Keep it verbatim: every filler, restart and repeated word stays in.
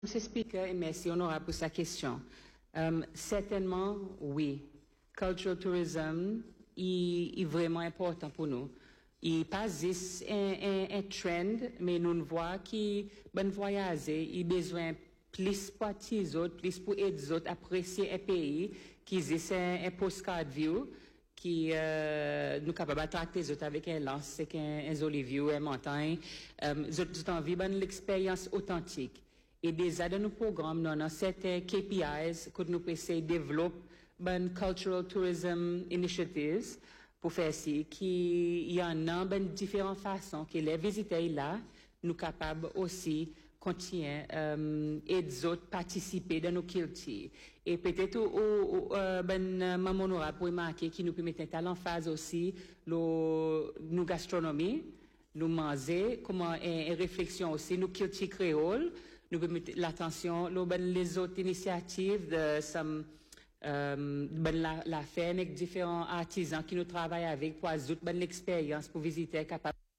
Monsieur le Speaker, et merci honorable pour sa question. Um, certainement, oui. Cultural tourism est, est vraiment important pour nous. Il pas juste un, un, un trend, mais nous voyons que bon voyager, il a besoin plus pour les autres, plus pour aider les autres à apprécier un pays qui est un, un postcard view qui euh, nous capable de traiter les autres avec un lance, c'est un, un joli view, une montagne. Um, nous avons envie de l'expérience authentique. Et déjà dans nos programmes, nous avons certains K P Is que nous pouvons essayer de développer ben cultural tourism initiatives pour faire ci, qui y en a ben différentes façons que les visiteurs là, nous capables aussi continuer euh, et les autres participer dans nos cultures. Et peut-être au, au euh, ben maman aura pour marquer qui nous permet à l'emphase aussi le nos gastronomie, nous manger, comment une réflexion aussi nos cultures créoles. Nous pouvons mettre l'attention, les autres initiatives de some, euh, la, la ferme avec différents artisans qui nous travaillent avec pour ajouter l'expérience pour visiter capable